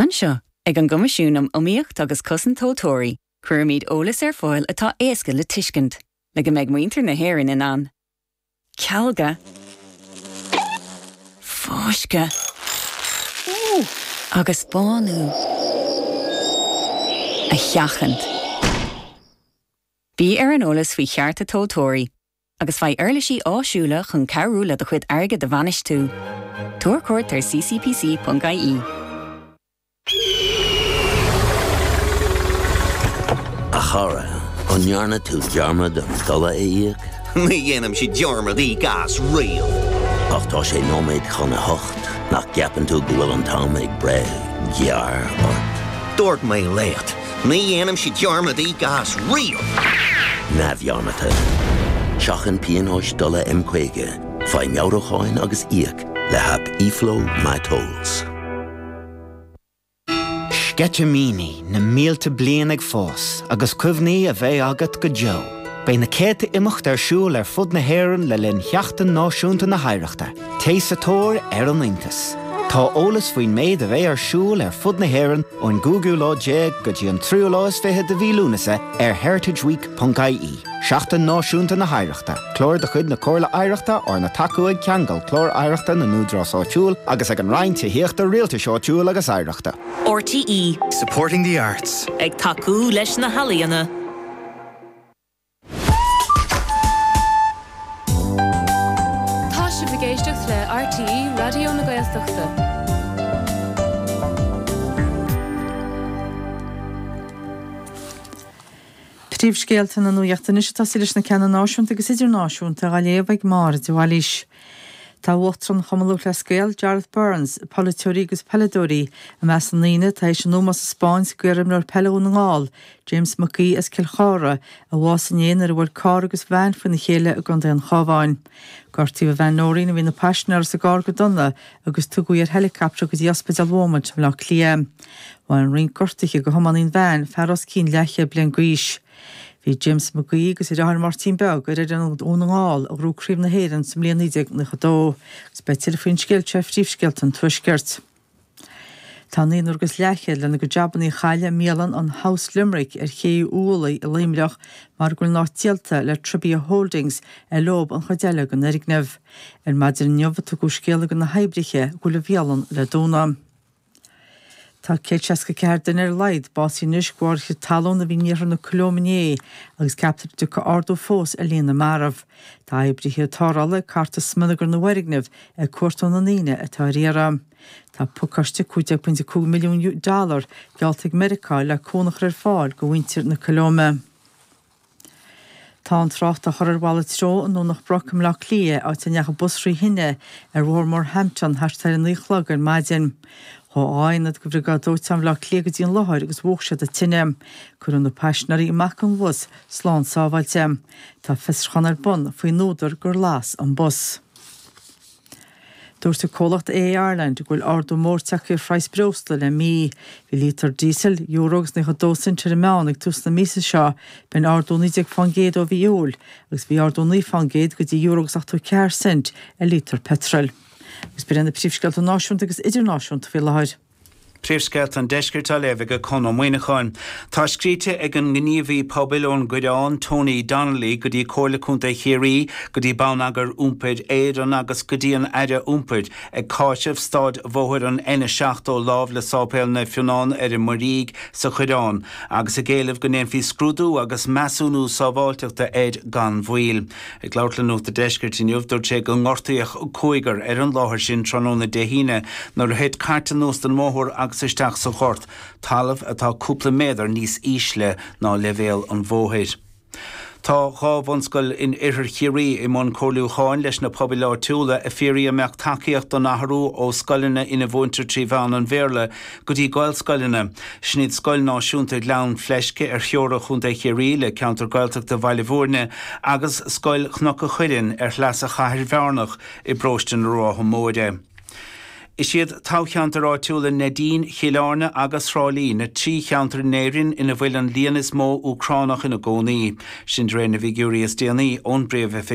Anseo, ag an gomisiúnam omíocht agus cosan tótóirí, cuir míad ólas fáil atá éasca le tuiscint, le go meid muintir na héireann in an. Cealga. Fáisce. Agus bánú. A cheachant. Bí ar an ólas faoi chearta tótóirí, agus fai airlisí áisiúla chun cearúla do chuid airge de bhanis tú. Tuair cuairt ar ccpc.ie. A chara, an jarna tú dearmad an dala éiag? Ní dhéanam si dearmad í gas rial. Ach tá sé nóméid chuna hocht, nach ceapan tú go bhfuil an tám ag bre, gear or... Dúirt mé léat, ní dhéanam si dearmad í gas rial. Na bhearmata. Seachan pianóis dala imcuige, fai meabhracháin agus íoc le hap iflo my tolls. Getchamini na mílte blian ag fós, agus cuimhní a bheith agat go Joe. Bei na céta imimecht ar siúil ar fud na héireann le linn cheachtain náisiúnta na haireachta, tééis a tóir ar an intas. Tá ólas faoin méid a bheith ar siúil ar fud na héireann ón Google Lá J go dtí an 3 de bhí lúnasa ar heritageweek.ie. Seachtain náisiúnta na haireachta, clór de chud na cóirla aireachta or na tacuig ceangal clór aireachta na núdrás áitiúil agus ag an roinnte híochta rialta seáitiúil agus aireachta. RTE. Supporting the arts. Ag tacu leis na halaíana. Tá si bhgéisteach le RTE Radio na Gaeltachta. Príomhscéalta na nuachtanis tá silis na ceanna náisiúnta agus idir náisiúnta a léomh mar dúhailís. Tá uchtran chomalú le scéal Gareth Burns, politeorí agus peladóí a meas an líine tá éis an nómas a Spáin sa cuireann leir peilún na ngáil, James McGee as Kilchara a bhás an éanaar a bhfuil cá agus bhein fan na chéile a gan an chábháin. Gortí a bhein nóirí na bhí na passionar sa gár go donna agus tugaí ar helicaptra agus ospidal bhómant le clíam. Bhain an ring gortaigh go thomanín bhein fearras cín leiche blian gríis. Bhí James McGee agus idir Martin Beg ar an ónáil a rúcríomh na héireann sa mbliana 90 na chadó, gus be faoin scéil tríomhscéalt an tuisceart. Tá níonar agus leiche lena go deabannaí chaile mélan an House Limerick ar chéú úlaí a líimreach mar gúil nátíalta le Tribia Holdings a lob an chodeile go nerignebh, ar maidir neomhata go scéala go na heibrithe go le bhéalan le dóna. Tá céitseasca ceardan ar leid básí nuisgóirche talún a bhí níor na Colombiné agus captar du go ardú fós a léana marmh. Tá hebrithe tárála carta smunagar na Werignebh a cuairtón na níine atá riara. Tá pucaiste $2.2 milliún gealtaigh America le cónach ar fáil go bhaintir na Colombe. Tá an trácht a chorarhála tró an nó nach brocam le clia áit an necha busraí hinne ar Wolverhampton hastar an níchlagar maidin. Tá áinad go bhrí dóitam le clia go dtíon láthir agus bhógsead a tine, chur an na passionarí amach an bhus slán sábhailte. Tá fischan ar bun faoi nódar gur lás an bus. Dúirta cólacht Ireland ghfuil ardú mórteach ar Frais Brostal le mí bhí lítar dísel euros na chadósin tir meánnig tús na mísa seo ben ardú 90 fangéad ó bhíol agus bhí ardú 9 fangéad go dtí euros 80 cent a lítar petrol. Agus bhí na príomhscéalta náisiúnta agus idirnáisiúnta bhí láthir. Príomhscéalt an deiscirt a léamh go chun ó muoineáin. Tá scríte ag an gníomhí pobilón goideán Tony Donnelly go dtí comhlachúnta chéirí go dtí bán-agar úmpaid éireann agus go dtí an aire úmpaid ag cáisibh stáid bhóthir an ina seachtó lámh le sápéil na Fionnán ar i Maríg sa chuireán agus a géalamh go néan fhí scrúdú agus measúnú sábháilteachta éid gan bhuail. Ag leirlanú de deiscirt in jobhdúirt sé go ngortaíoch cúigar ar an láthir sin tróna de híine nar héad carta nús den móthir agus isteach sa chort, talamh atá cúpla méadar níos ísle ná levéal an bhóthaid. Tá gábhanscoil in idir chiarí i món comhlúcháin leis na pobiláir túla a fíorí amach takeíocht don nathrú ó scoileanna ina bhúntar trí bhean an bhéarla go dtí gáil scoileanna. Sníad scoil náisiúnta leann fleisce ar cheora chunta chiarí le ceantar gailteachta Bhaile Bhuirne agus scoil chnocha chuireann ar chleasa chathair bhearnach i bróistin rátha móide. Is siad tácheantar áitiúla Nadine Chialarna agus Rálí na trí cheantar néirin ina bhfuil an líanas mó Ucránach ina gcónaí. Sin réna bhí gúirí is déanaí ón bréamh